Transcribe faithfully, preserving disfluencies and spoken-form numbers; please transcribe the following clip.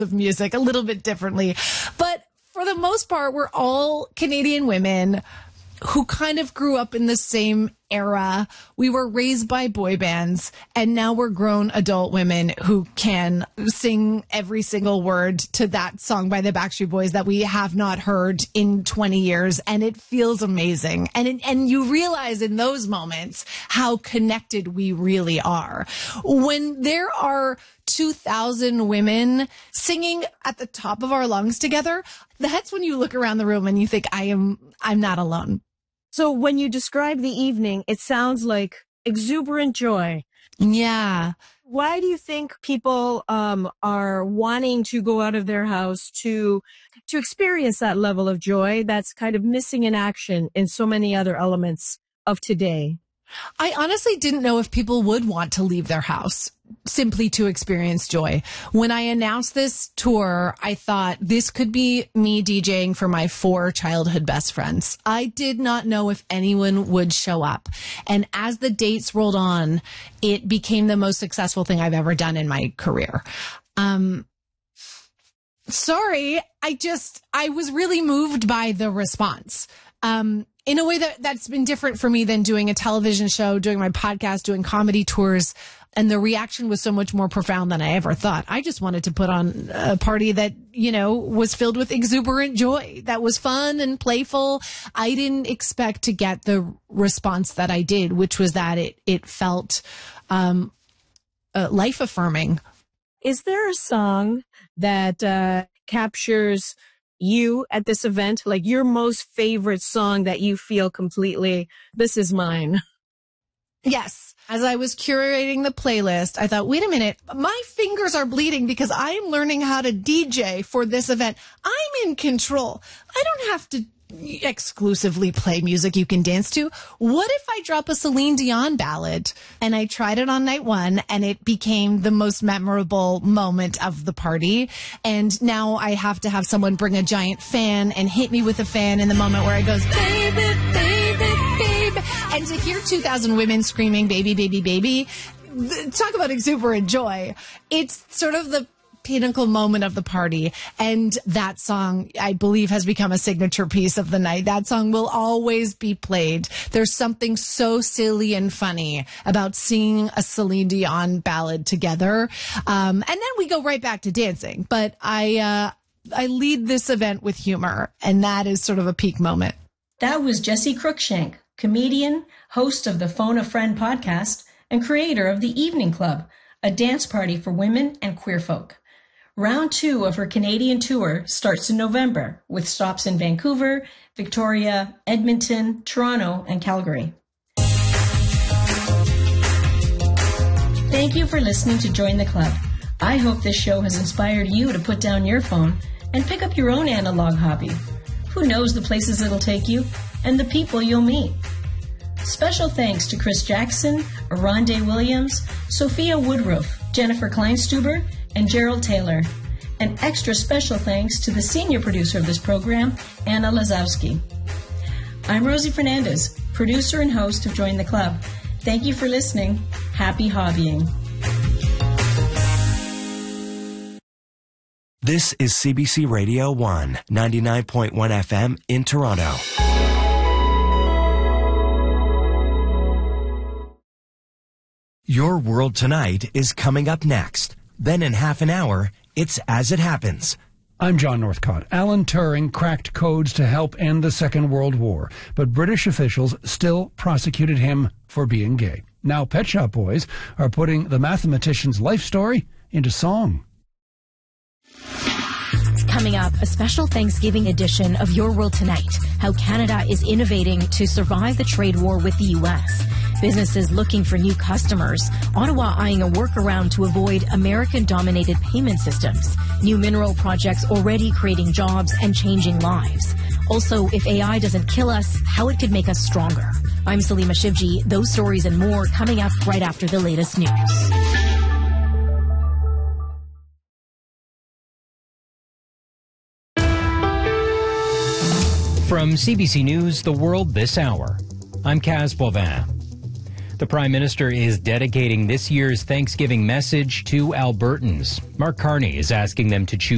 of music a little bit differently. But for the most part, we're all Canadian women who kind of grew up in the same era. We were raised by boy bands, and now we're grown adult women who can sing every single word to that song by the Backstreet Boys that we have not heard in twenty years. And it feels amazing. And, it, and you realize in those moments how connected we really are. When there are two thousand women singing at the top of our lungs together, that's when you look around the room and you think, I am, I'm not alone. So when you describe the evening, it sounds like exuberant joy. Yeah. Why do you think people um, are wanting to go out of their house to to experience that level of joy that's kind of missing in action in so many other elements of today? I honestly didn't know if people would want to leave their house simply to experience joy. When I announced this tour, I thought this could be me DJing for my four childhood best friends. I did not know if anyone would show up. And as the dates rolled on, it became the most successful thing I've ever done in my career. Um, sorry, I just, I was really moved by the response. Um, in a way that that's been different for me than doing a television show, doing my podcast, doing comedy tours. And the reaction was so much more profound than I ever thought. I just wanted to put on a party that, you know, was filled with exuberant joy, that was fun and playful. I didn't expect to get the response that I did, which was that it, it felt, um, uh, life affirming. Is there a song that, uh, captures you at this event? Like your most favorite song that you feel completely, this is mine? Yes. As I was curating the playlist, I thought, wait a minute, my fingers are bleeding because I'm learning how to D J for this event. I'm in control. I don't have to exclusively play music you can dance to. What if I drop a Celine Dion ballad? And I tried it on night one, and it became the most memorable moment of the party. And now I have to have someone bring a giant fan and hit me with a fan in the moment where it goes, baby, baby, baby. And to hear two thousand women screaming, baby, baby, baby, talk about exuberant joy. It's sort of the pinnacle moment of the party. And that song, I believe, has become a signature piece of the night. That song will always be played. There's something so silly and funny about singing a Celine Dion ballad together. Um, and then we go right back to dancing. But I, uh, I lead this event with humor, and that is sort of a peak moment. That was Jessie Cruikshank, comedian, host of the Phone a Friend podcast, and creator of the Evening Club, a dance party for women and queer folk. Round two of her Canadian tour starts in November with stops in Vancouver, Victoria, Edmonton, Toronto, and Calgary. Thank you for listening to Join the Club. I hope this show has inspired you to put down your phone and pick up your own analog hobby. Who knows the places it'll take you and the people you'll meet. Special thanks to Chris Jackson, Aronde Williams, Sophia Woodruff, Jennifer Kleinstuber, and Gerald Taylor. An extra special thanks to the senior producer of this program, Anna Lazowski. I'm Rosie Fernandez, producer and host of Join the Club. Thank you for listening. Happy hobbying. This is C B C Radio one, ninety-nine point one F M in Toronto. Your World Tonight is coming up next. Then in half an hour, it's As It Happens. I'm John Northcott. Alan Turing cracked codes to help end the Second World War, but British officials still prosecuted him for being gay. Now Pet Shop Boys are putting the mathematician's life story into song. Coming up, a special Thanksgiving edition of Your World Tonight, how Canada is innovating to survive the trade war with the U S. Businesses looking for new customers. Ottawa eyeing a workaround to avoid American-dominated payment systems. New mineral projects already creating jobs and changing lives. Also, if A I doesn't kill us, how it could make us stronger. I'm Salima Shivji. Those stories and more coming up right after the latest news. From C B C News, The World This Hour, I'm Kaz Bovin. The Prime Minister is dedicating this year's Thanksgiving message to Albertans. Mark Carney is asking them to choose